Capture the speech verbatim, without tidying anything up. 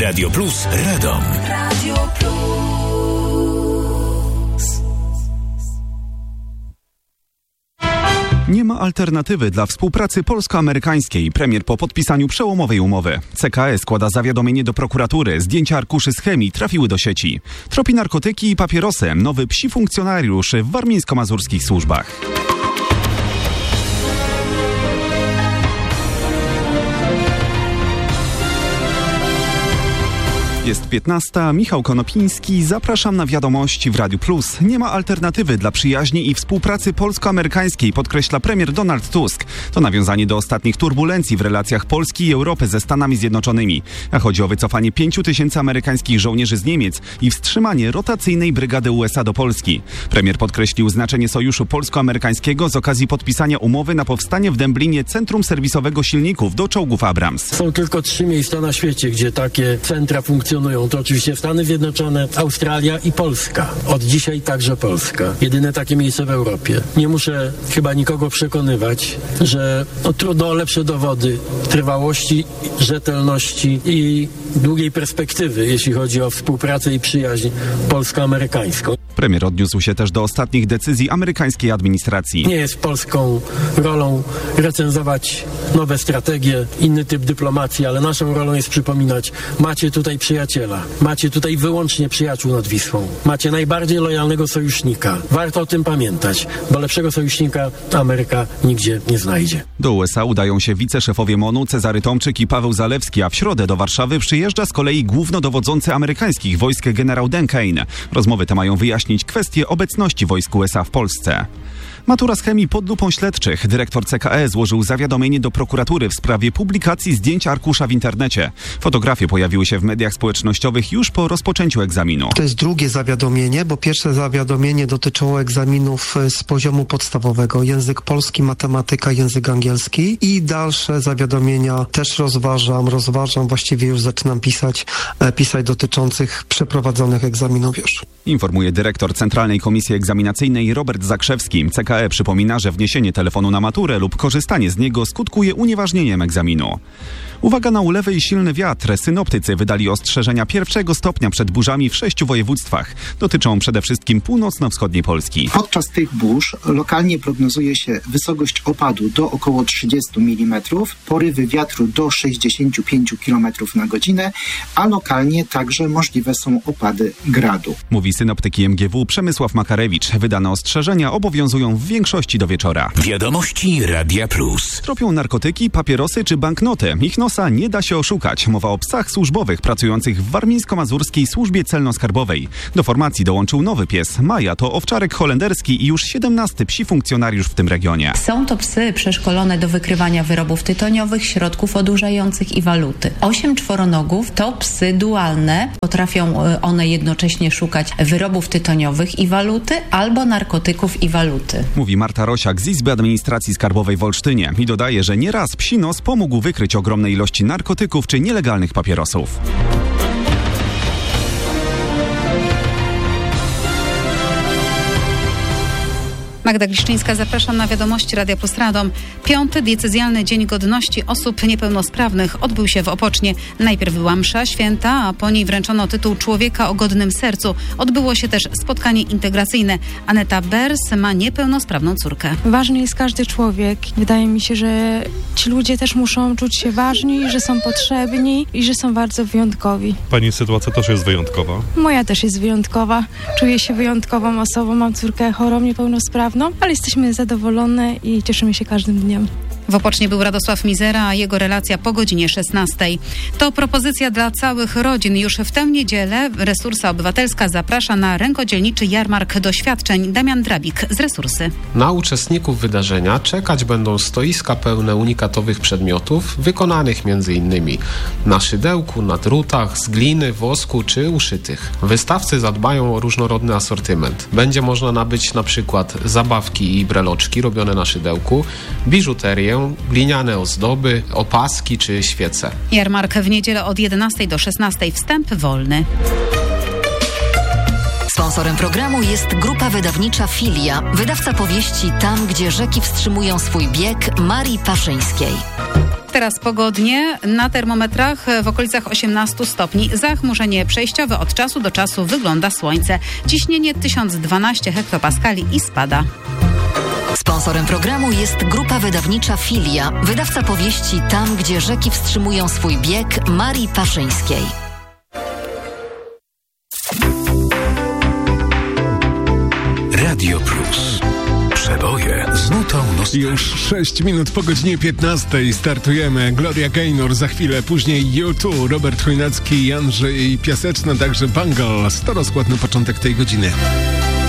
Radio Plus Radom. Radio Plus. Nie ma alternatywy dla współpracy polsko-amerykańskiej. Premier po podpisaniu przełomowej umowy. C K E składa zawiadomienie do prokuratury. Zdjęcia arkuszy z chemii trafiły do sieci. Tropi narkotyki i papierosy. Nowy psi funkcjonariusz w warmińsko-mazurskich służbach. Jest piętnasta. Michał Konopiński. Zapraszam na wiadomości w Radiu Plus. Nie ma alternatywy dla przyjaźni i współpracy polsko-amerykańskiej, podkreśla premier Donald Tusk. To nawiązanie do ostatnich turbulencji w relacjach Polski i Europy ze Stanami Zjednoczonymi. A chodzi o wycofanie pięciu tysięcy amerykańskich żołnierzy z Niemiec i wstrzymanie rotacyjnej brygady U S A do Polski. Premier podkreślił znaczenie sojuszu polsko-amerykańskiego z okazji podpisania umowy na powstanie w Dęblinie Centrum Serwisowego Silników do czołgów Abrams. Są tylko trzy miejsca na świecie, gdzie takie centra funkcjonują. To oczywiście Stany Zjednoczone, Australia i Polska. Od dzisiaj także Polska. Jedyne takie miejsce w Europie. Nie muszę chyba nikogo przekonywać, że no, trudno o lepsze dowody trwałości, rzetelności i długiej perspektywy, jeśli chodzi o współpracę i przyjaźń polsko-amerykańską. Premier odniósł się też do ostatnich decyzji amerykańskiej administracji. Nie jest polską rolą recenzować nowe strategie, inny typ dyplomacji, ale naszą rolą jest przypominać, macie tutaj przyjaciela, macie tutaj wyłącznie przyjaciół nad Wisłą, macie najbardziej lojalnego sojusznika. Warto o tym pamiętać, bo lepszego sojusznika Ameryka nigdzie nie znajdzie. Do U S A udają się wiceszefowie MONU Cezary Tomczyk i Paweł Zalewski, a w środę do Warszawy przyjeżdża z kolei głównodowodzący amerykańskich wojsk generał Dan Kane. Rozmowy te mają wyjaśnić kwestię obecności wojsk U S A w Polsce. Matura z chemii pod lupą śledczych. Dyrektor C K E złożył zawiadomienie do prokuratury w sprawie publikacji zdjęć arkusza w internecie. Fotografie pojawiły się w mediach społecznościowych już po rozpoczęciu egzaminu. To jest drugie zawiadomienie, bo pierwsze zawiadomienie dotyczyło egzaminów z poziomu podstawowego. Język polski, matematyka, język angielski i dalsze zawiadomienia też rozważam, rozważam, właściwie już zaczynam pisać, pisać dotyczących przeprowadzonych egzaminów już. Informuje dyrektor Centralnej Komisji Egzaminacyjnej Robert Zakrzewski. C K E przypomina, że wniesienie telefonu na maturę lub korzystanie z niego skutkuje unieważnieniem egzaminu. Uwaga na ulewy i silny wiatr. Synoptycy wydali ostrzeżenia pierwszego stopnia przed burzami w sześciu województwach. Dotyczą przede wszystkim północno-wschodniej Polski. Podczas tych burz lokalnie prognozuje się wysokość opadu do około trzydziestu milimetrów, porywy wiatru do sześćdziesięciu pięciu kilometrów na godzinę, a lokalnie także możliwe są opady gradu. Mówi synoptyk I M G W Przemysław Makarewicz. Wydane ostrzeżenia obowiązują w większości do wieczora. Wiadomości Radia Plus. Tropią narkotyki, papierosy czy banknoty. Ich nosa nie da się oszukać. Mowa o psach służbowych pracujących w warmińsko-mazurskiej służbie celno-skarbowej. Do formacji dołączył nowy pies. Maja to owczarek holenderski i już siedemnasty psi funkcjonariusz w tym regionie. Są to psy przeszkolone do wykrywania wyrobów tytoniowych, środków odurzających i waluty. Osiem czworonogów to psy dualne. Potrafią one jednocześnie szukać wyrobów tytoniowych i waluty albo narkotyków i waluty. Mówi Marta Rosiak z Izby Administracji Skarbowej w Olsztynie i dodaje, że nieraz psi nos pomógł wykryć ogromne ilości narkotyków czy nielegalnych papierosów. Magda Gliszczyńska, zapraszam na wiadomości Radia Plus Radom. Piąty diecezjalny Dzień Godności Osób Niepełnosprawnych odbył się w Opocznie. Najpierw była msza święta, a po niej wręczono tytuł Człowieka o godnym sercu. Odbyło się też spotkanie integracyjne. Aneta Bers ma niepełnosprawną córkę. Ważny jest każdy człowiek. Wydaje mi się, że ci ludzie też muszą czuć się ważni, że są potrzebni i że są bardzo wyjątkowi. Pani sytuacja też jest wyjątkowa? Moja też jest wyjątkowa. Czuję się wyjątkową osobą. Mam córkę chorą, niepełnosprawną. No, ale jesteśmy zadowolone i cieszymy się każdym dniem. W Opocznie był Radosław Mizera, a jego relacja po godzinie szesnastej. To propozycja dla całych rodzin. Już w tę niedzielę Resursa Obywatelska zaprasza na rękodzielniczy jarmark doświadczeń. Damian Drabik z Resursy. Na uczestników wydarzenia czekać będą stoiska pełne unikatowych przedmiotów, wykonanych m.in. na szydełku, na drutach, z gliny, wosku czy uszytych. Wystawcy zadbają o różnorodny asortyment. Będzie można nabyć na przykład zabawki i breloczki robione na szydełku, biżuterię, gliniane ozdoby, opaski czy świece. Jarmark w niedzielę od jedenastej do szesnastej. Wstęp wolny. Sponsorem programu jest grupa wydawnicza Filia, wydawca powieści Tam, gdzie rzeki wstrzymują swój bieg Marii Paszyńskiej. Teraz pogodnie, na termometrach w okolicach osiemnaście stopni. Zachmurzenie przejściowe, od czasu do czasu wygląda słońce. Ciśnienie tysiąc dwanaście hektopaskali i spada. Sponsorem programu jest grupa wydawnicza Filia, wydawca powieści Tam, gdzie rzeki wstrzymują swój bieg Marii Paszyńskiej. Radio Plus. Przeboje z nutą nostalgii. Już sześć minut po godzinie piętnastej startujemy. Gloria Gaynor, za chwilę później U dwa, Robert Chojnacki, Andrzej Piaseczna, także Bangal. To rozkład na początek tej godziny.